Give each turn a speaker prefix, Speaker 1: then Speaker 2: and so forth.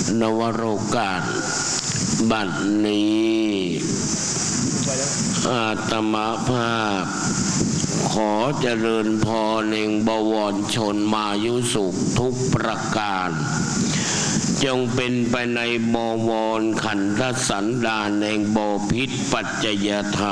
Speaker 1: นวโรกาสบัดนี้อาตมาภาพขอเจริญพรแห่งบวรชนมายุสุขทุกประการจงเป็นไปในบวรขันธสันดานแห่งบพิษปัจจยธรรม